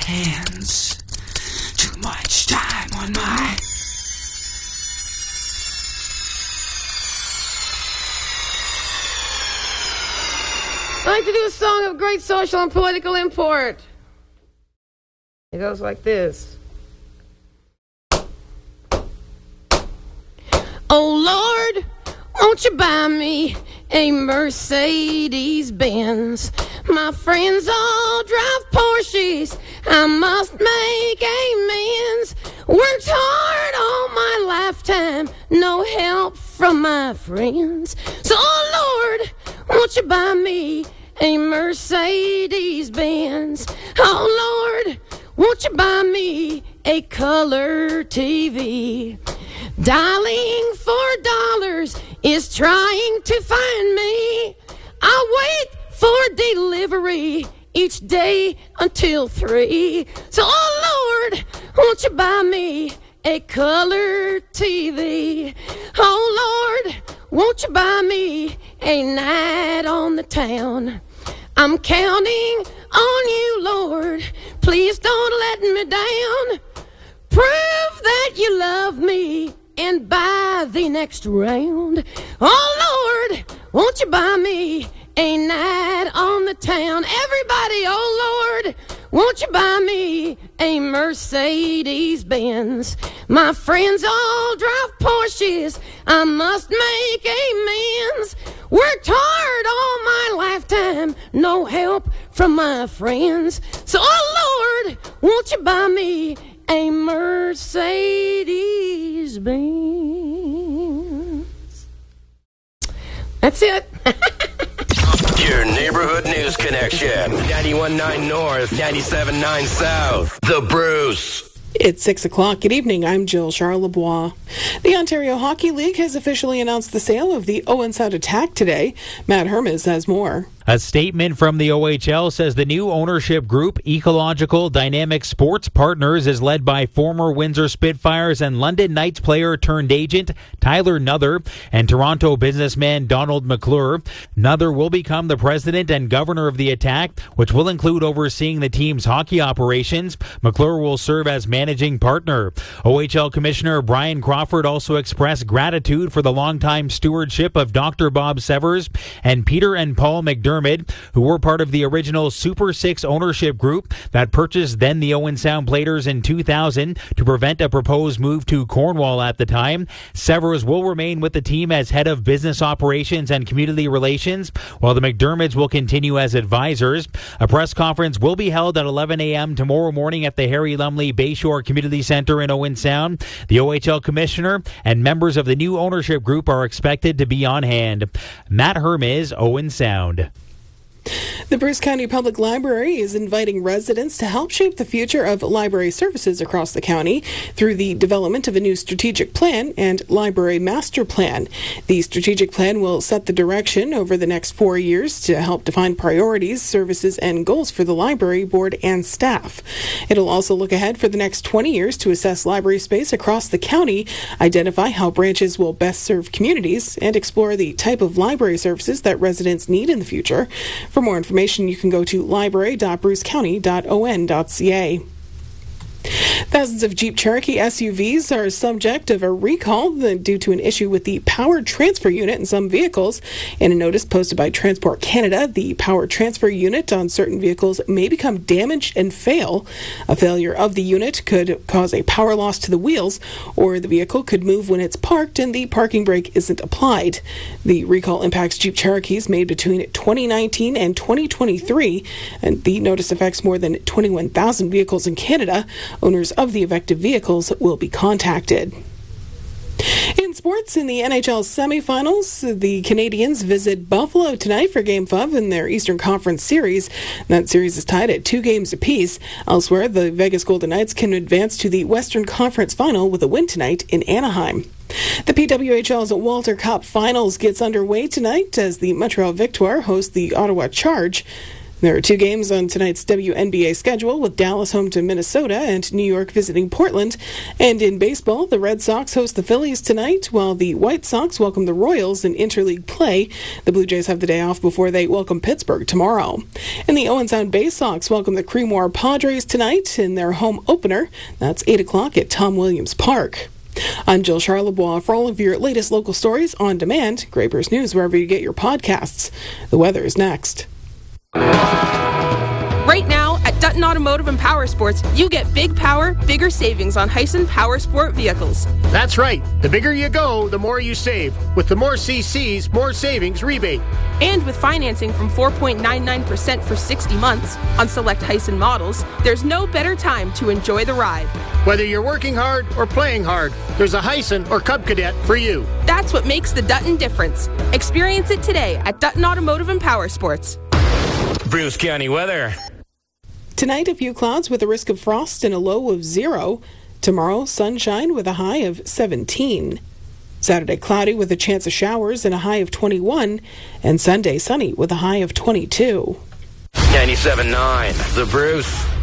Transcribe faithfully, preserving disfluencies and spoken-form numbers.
hands. Too much time on my... I'd like to do a song of great social and political import. It goes like this. Oh Lord, won't you buy me a Mercedes-Benz? My friends all drive Porsches. I must make amends. Worked hard all my lifetime, no help from my friends. So, oh Lord, won't you buy me a Mercedes-Benz? Oh Lord, won't you buy me a color T V? Dialing for dollars is trying to find me. I wait for delivery each day until three. So, oh Lord, won't you buy me a color T V? Oh Lord, won't you buy me a night on the town? I'm counting on you, Lord. Please don't let me down. Prove that you love me and buy the next round. Oh Lord, won't you buy me a night on the town? Everybody, oh Lord, won't you buy me a Mercedes-Benz? My friends all drive Porsches. I must make amends. Worked hard all my lifetime, no help from my friends. So, oh Lord, won't you buy me a Mercedes-Benz? That's it. Your neighborhood news connection. ninety-one point nine North, ninety-seven point nine South. The Bruce. It's six o'clock. Good evening. I'm Jill Charlebois. The Ontario Hockey League has officially announced the sale of the Owen Sound Attack today. Matt Hermes has more. A statement from the O H L says the new ownership group, Ecological Dynamic Sports Partners, is led by former Windsor Spitfires and London Knights player turned agent Tyler Nuther and Toronto businessman Donald McClure. Nuther will become the president and governor of the Attack, which will include overseeing the team's hockey operations. McClure will serve as managing partner. O H L Commissioner Brian Crawford also expressed gratitude for the longtime stewardship of Doctor Bob Severs and Peter and Paul McDermott, who were part of the original Super Six ownership group that purchased then the Owen Sound Platers in two thousand to prevent a proposed move to Cornwall at the time. Severs will remain with the team as head of business operations and community relations, while the McDermotts will continue as advisors. A press conference will be held at eleven a.m. tomorrow morning at the Harry Lumley Bayshore Community Center in Owen Sound. The O H L Commissioner and members of the new ownership group are expected to be on hand. Matt Hermes, Owen Sound. The Bruce County Public Library is inviting residents to help shape the future of library services across the county through the development of a new strategic plan and library master plan. The strategic plan will set the direction over the next four years to help define priorities, services, and goals for the library board and staff. It'll also look ahead for the next twenty years to assess library space across the county, identify how branches will best serve communities, and explore the type of library services that residents need in the future. For more information, you can go to library dot bruce county dot o n dot c a. Thousands of Jeep Cherokee S U Vs are subject of a recall due to an issue with the power transfer unit in some vehicles. In a notice posted by Transport Canada, the power transfer unit on certain vehicles may become damaged and fail. A failure of the unit could cause a power loss to the wheels, or the vehicle could move when it's parked and the parking brake isn't applied. The recall impacts Jeep Cherokees made between twenty nineteen and twenty twenty-three, and the notice affects more than twenty-one thousand vehicles in Canada. Owners of the affected vehicles will be contacted. In sports, in the N H L semifinals, the Canadiens visit Buffalo tonight for Game five in their Eastern Conference Series. That series is tied at two games apiece. Elsewhere, the Vegas Golden Knights can advance to the Western Conference Final with a win tonight in Anaheim. The P W H L's Walter Cup Finals gets underway tonight as the Montreal Victoire host the Ottawa Charge. There are two games on tonight's W N B A schedule, with Dallas home to Minnesota and New York visiting Portland. And in baseball, the Red Sox host the Phillies tonight, while the White Sox welcome the Royals in interleague play. The Blue Jays have the day off before they welcome Pittsburgh tomorrow. And the Owen Sound Bay Sox welcome the Creemore Padres tonight in their home opener. That's eight o'clock at Tom Williams Park. I'm Jill Charlebois. For all of your latest local stories on demand, Grey Bruce News wherever you get your podcasts. The weather is next. Right now, at Dutton Automotive and Power Sports, you get big power, bigger savings on Hyson Power Sport vehicles. That's right. The bigger you go, the more you save. With the more C Cs, more savings rebate. And with financing from four point nine nine percent for sixty months on select Hyson models, there's no better time to enjoy the ride. Whether you're working hard or playing hard, there's a Hyson or Cub Cadet for you. That's what makes the Dutton difference. Experience it today at Dutton Automotive and Power Sports. Bruce County weather. Tonight, a few clouds with a risk of frost and a low of zero. Tomorrow, sunshine with a high of seventeen. Saturday, cloudy with a chance of showers and a high of twenty-one. And Sunday, sunny with a high of twenty-two. ninety-seven point nine, The Bruce.